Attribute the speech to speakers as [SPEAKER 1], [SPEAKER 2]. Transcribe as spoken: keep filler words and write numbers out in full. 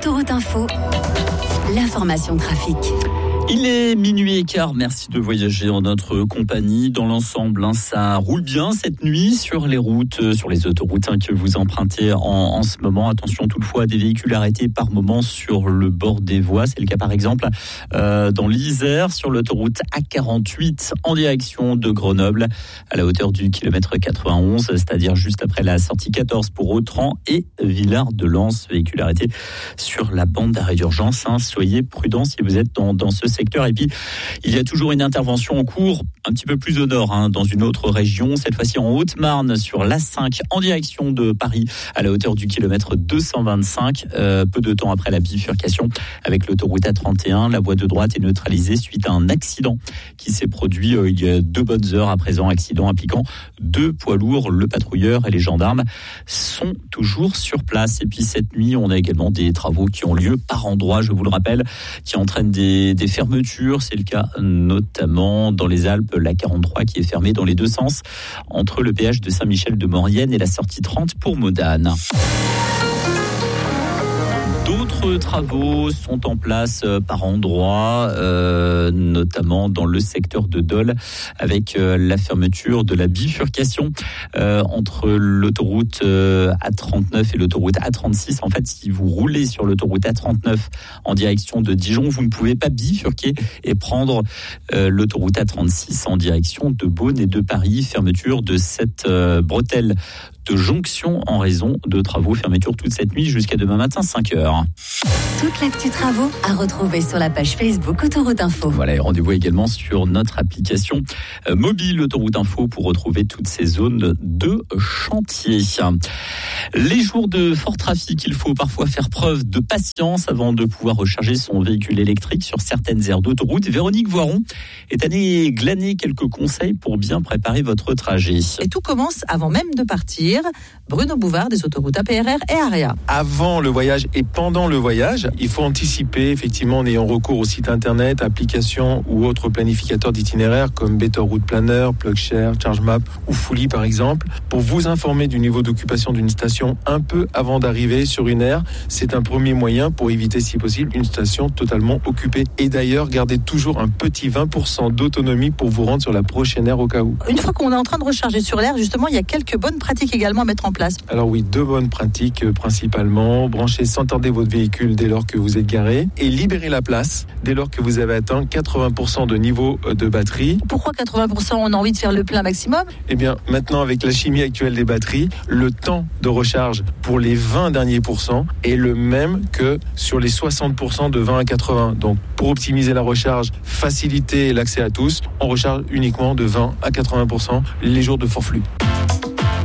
[SPEAKER 1] Autoroute Info, l'information trafic.
[SPEAKER 2] Il est minuit et quart, merci de voyager en notre compagnie. Dans l'ensemble, hein, ça roule bien cette nuit sur les routes, sur les autoroutes hein, que vous empruntez en, en ce moment. Attention toutefois à des véhicules arrêtés par moment sur le bord des voies. C'est le cas par exemple euh, dans l'Isère, sur l'autoroute A quarante-huit en direction de Grenoble, à la hauteur du kilomètre quatre-vingt-onze, c'est-à-dire juste après la sortie quatorze pour Autran et Villard-de-Lans. Véhicule arrêté sur la bande d'arrêt d'urgence. Hein. Soyez prudents si vous êtes dans, dans ce secteur. Et puis, il y a toujours une intervention en cours un petit peu plus au nord, hein, dans une autre région, cette fois-ci en Haute-Marne, sur l'A cinq, en direction de Paris, à la hauteur du kilomètre deux cent vingt-cinq, euh, peu de temps après la bifurcation avec l'autoroute A trente et un. La voie de droite est neutralisée suite à un accident qui s'est produit euh, il y a deux bonnes heures à présent, accident impliquant deux poids lourds. Le patrouilleur et les gendarmes sont toujours sur place. Et puis cette nuit, on a également des travaux qui ont lieu par endroits, je vous le rappelle, qui entraînent des, des fermetures. C'est le cas notamment dans les Alpes, la quarante-trois qui est fermée dans les deux sens entre le péage de Saint-Michel-de-Maurienne et la sortie trente pour Modane. D'autres travaux sont en place par endroits, euh, notamment dans le secteur de Dole, avec euh, la fermeture de la bifurcation euh, entre l'autoroute euh, A trente-neuf et l'autoroute A trente-six. En fait, si vous roulez sur l'autoroute A trente-neuf en direction de Dijon, vous ne pouvez pas bifurquer et prendre euh, l'autoroute A trente-six en direction de Beaune et de Paris. Fermeture de cette euh, bretelle de jonction en raison de travaux. Fermeture toute cette nuit jusqu'à demain matin cinq heures.
[SPEAKER 1] Toute l'actu travaux à retrouver sur la page Facebook Autoroute Info.
[SPEAKER 2] Voilà, et rendez-vous également sur notre application mobile Autoroute Info pour retrouver toutes ces zones de chantier. Les jours de fort trafic, il faut parfois faire preuve de patience avant de pouvoir recharger son véhicule électrique sur certaines aires d'autoroute. Véronique Voiron est allée glaner quelques conseils pour bien préparer votre trajet.
[SPEAKER 3] Et tout commence avant même de partir. Bruno Bouvard des autoroutes A P R R et AREA.
[SPEAKER 4] Avant le voyage et pendant le voyage, il faut anticiper effectivement en ayant recours au site internet, applications ou autres planificateurs d'itinéraires comme Better Route Planner, PlugShare, ChargeMap ou Fully par exemple, pour vous informer du niveau d'occupation d'une station un peu avant d'arriver sur une aire. C'est un premier moyen pour éviter si possible une station totalement occupée. Et d'ailleurs, gardez toujours un petit vingt pour cent d'autonomie pour vous rendre sur la prochaine aire au cas où.
[SPEAKER 3] Une fois qu'on est en train de recharger sur l'aire, justement, il y a quelques bonnes pratiques également à mettre en place.
[SPEAKER 4] Alors oui, deux bonnes pratiques euh, principalement. Branchez sans tarder votre véhicule dès lors que vous êtes garé et libérez la place dès lors que vous avez atteint quatre-vingts pour cent de niveau de batterie.
[SPEAKER 3] Pourquoi quatre-vingts pour cent? On a envie de faire le plein maximum?
[SPEAKER 4] Eh bien, maintenant avec la chimie actuelle des batteries, le temps de recharge pour les vingt derniers pourcents est le même que sur les soixante pour cent de vingt à quatre-vingts. Donc, pour optimiser la recharge, faciliter l'accès à tous, on recharge uniquement de vingt à quatre-vingts pour cent les jours de fort flux.